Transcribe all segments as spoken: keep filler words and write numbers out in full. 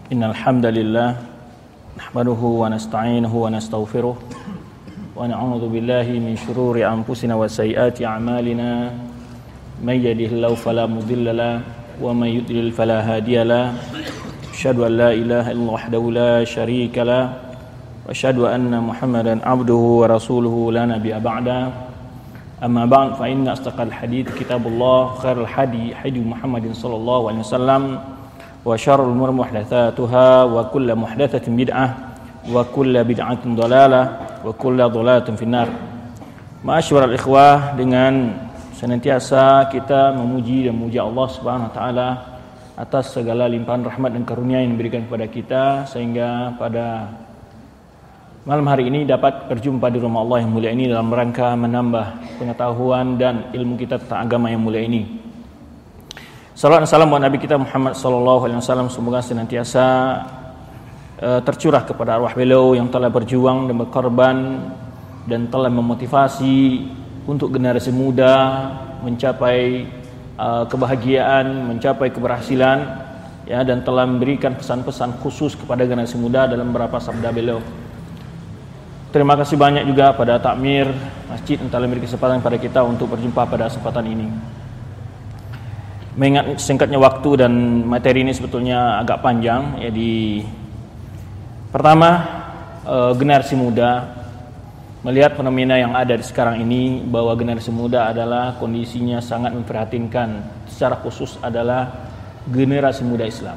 Innal hamdalillah nahmaduhu wa nasta'inuhu wa nastaghfiruh wa na'udzu billahi min shururi anfusina wa sayyiati a'malina may yahdihillahu fala mudilla lahu wa may yudlil fala hadiya lahu asyhadu an la ilaha illallah wahdahu la syarika lahu wa asyhadu anna muhammadan abduhu wa rasuluhu la nabiyya ba'da amma ba'd fa inna astaqal hadits kitabullah khairul hadi hadi Muhammadin sallallahu alaihi wasallam wa syarrul umuri muhdatsatuha wa kullu muhdatsatin bid'ah wa kullu bid'atin dhalalah wa kullu dhalalatin finnar. Ma'asyiral ikhwah, dengan senantiasa kita memuji dan memuja Allah Subhanahu wa taala atas segala limpahan rahmat dan karunia yang diberikan kepada kita sehingga pada malam hari ini dapat berjumpa di rumah Allah yang mulia ini dalam rangka menambah pengetahuan dan ilmu kita tentang agama yang mulia ini. Salawat dan salam buat Nabi kita Muhammad sallallahu alaihi wasallam, semoga senantiasa uh, tercurah kepada arwah beliau yang telah berjuang dan berkorban dan telah memotivasi untuk generasi muda mencapai uh, kebahagiaan, mencapai keberhasilan, ya, dan telah memberikan pesan-pesan khusus kepada generasi muda dalam beberapa sabda beliau. Terima kasih banyak juga pada takmir masjid yang telah memberi kesempatan pada kita untuk berjumpa pada kesempatan ini. Mengingat singkatnya waktu dan materi ini sebetulnya agak panjang, jadi pertama eh, generasi muda melihat fenomena yang ada di sekarang ini bahwa generasi muda adalah kondisinya sangat memprihatinkan, secara khusus adalah generasi muda Islam,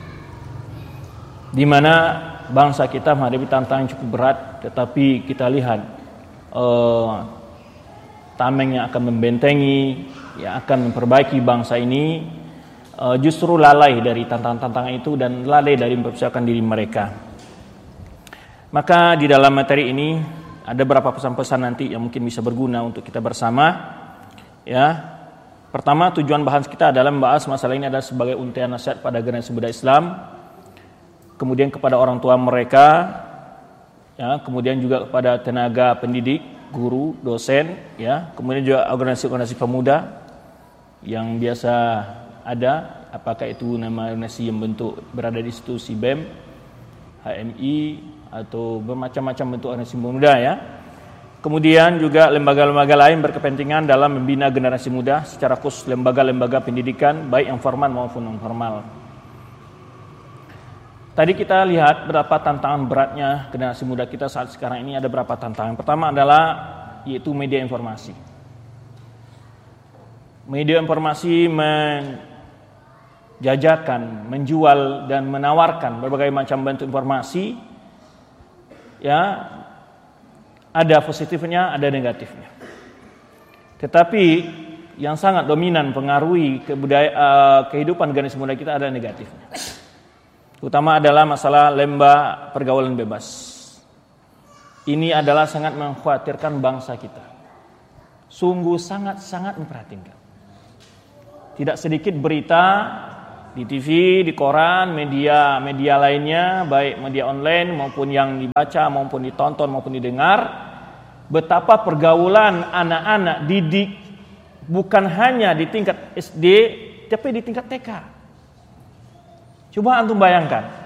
di mana bangsa kita menghadapi tantangan cukup berat, tetapi kita lihat eh, tameng yang akan membentengi, yang akan memperbaiki bangsa ini uh, justru lalai dari tantangan-tantangan itu dan lalai dari mempersiapkan diri mereka. Maka di dalam materi ini ada beberapa pesan-pesan nanti yang mungkin bisa berguna untuk kita bersama. Ya, pertama, tujuan bahas kita adalah membahas masalah ini adalah sebagai untian nasihat pada generasi muda Islam, kemudian kepada orang tua mereka, ya, kemudian juga kepada tenaga pendidik, guru, dosen, ya, kemudian juga organisasi-organisasi pemuda yang biasa ada, apakah itu nama organisasi yang bentuk berada di institusi B E M, H M I, atau bermacam-macam bentuk organisasi pemuda, ya. Kemudian juga lembaga-lembaga lain berkepentingan dalam membina generasi muda, secara khusus lembaga-lembaga pendidikan baik yang formal maupun non formal. Tadi kita lihat berapa tantangan beratnya generasi muda kita saat sekarang ini. Ada berapa tantangan. Pertama adalah yaitu media informasi. Media informasi menjajakan, menjual dan menawarkan berbagai macam bentuk informasi. Ya, ada positifnya, ada negatifnya. Tetapi yang sangat dominan pengaruhi kebudaya, uh, kehidupan generasi muda kita adalah negatifnya. Utama adalah masalah lembah pergaulan bebas. Ini adalah sangat mengkhawatirkan bangsa kita. Sungguh sangat-sangat memprihatinkan. Tidak sedikit berita di T V, di koran, media media lainnya, baik media online maupun yang dibaca maupun ditonton maupun didengar, betapa pergaulan anak-anak didik bukan hanya di tingkat S D, tapi di tingkat T K. Coba antum bayangkan,